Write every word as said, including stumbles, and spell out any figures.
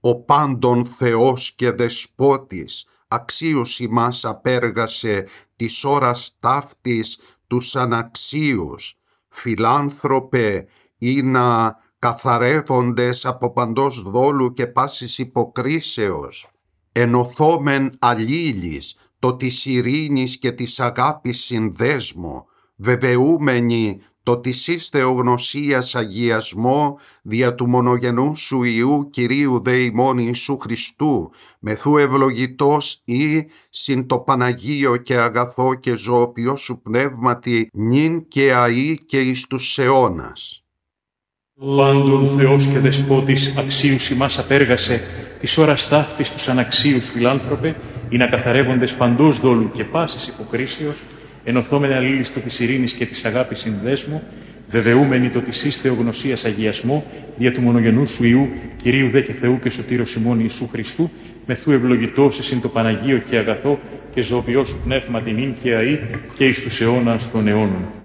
ο πάντων Θεός και Δεσπότης, αξίους ημάς απέργασε της ώρας ταύτης τους αναξίους, φιλάνθρωπε, ή να καθαρεύοντες από παντός δόλου και πάσης υποκρίσεως, ενωθόμεν αλλήλεις το της ειρήνης και της αγάπης συνδέσμο, βεβαιούμενοι το της εις θεογνωσίας αγιασμό δια του μονογενού σου Υιού Κυρίου δε ημών Ιησού Χριστού, μεθού ευλογητός ή συν το Παναγίο και αγαθό και ζωοποιό σου πνεύματι νυν και αεί και εις τους αιώνας. Πάντων Θεός και Δεσπότης αξίους ημάς απέργασε της ώρας ταύτης τους αναξίους φιλάνθρωπε, ή να καθαρεύοντες παντός δόλου και πάσης υποκρίσεως, ενωθόμενοι αλλήλιστο της ειρήνης και της αγάπης συνδέσμου, βεβαιούμενοι το της εις θεογνωσίας αγιασμό, δια του μονογενού σου Υιού, Κυρίου δε και Θεού και Σωτήρος ημών Ιησού Χριστού, μεθού ευλογητός εσυν το Παναγίο και αγαθό και ζωοποιός πνεύμα την ίν και αεί και εις τους αιώνας των αιώνων.